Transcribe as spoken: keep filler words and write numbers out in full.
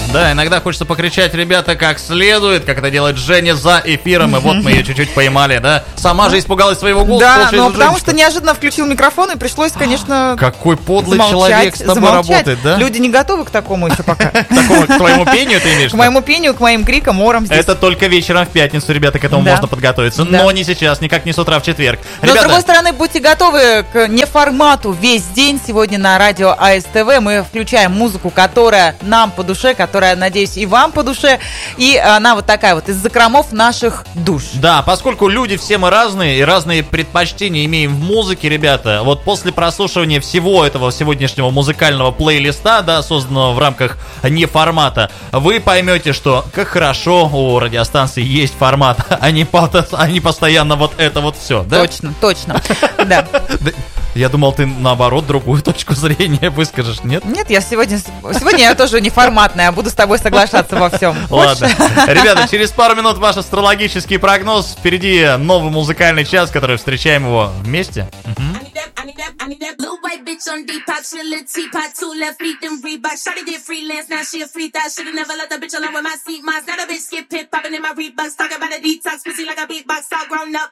Да, иногда хочется покричать, ребята, как следует, как это делает Женя за эфиром, и вот мы ее чуть-чуть поймали, да? Сама же испугалась своего голоса. Да, но потому что неожиданно включил микрофон, и пришлось, конечно, какой подлый замолчать, человек с тобой замолчать. работает, да? Люди не готовы к такому еще пока. Такому, к твоему пению ты имеешь? К моему пению, к моим крикам, орам здесь. Это только вечером в пятницу, ребята, к этому Да. можно подготовиться, Да. но не сейчас, никак не с утра в четверг. Но, Ребята, с другой стороны, будьте готовы к неформату весь день. Сегодня на радио АСТВ мы включаем музыку, которая нам по душе, которая, надеюсь, и вам по душе. И она вот такая вот, из закромов наших душ. да, поскольку люди все мы разные и разные предпочтения имеем в музыке, ребята, вот после прослушивания всего этого сегодняшнего музыкального плейлиста, да, созданного в рамках неформата, вы поймете, что как хорошо у радиостанции есть формат, а не, по- а не постоянно вот это вот все, да? Точно, точно. Да. Да, я думал, ты наоборот другую точку зрения выскажешь, нет? Нет, я сегодня, сегодня я тоже неформатная, буду с тобой соглашаться во всем. Ладно. Ребята, через пару минут ваш астрологический прогноз. Впереди новый музыкальный час, который встречаем его вместе. Мгм. I need that, I need that, I need that blue white bitch on Depop. She a little teapot, two left feet, them Reebok. Shawty did freelance, now she a free thought. Shoulda never let that bitch alone with my seat. Mine's not a bitch, get pit popping in my Reeboks. Talking about a detox, pussy like a beatbox, all grown up.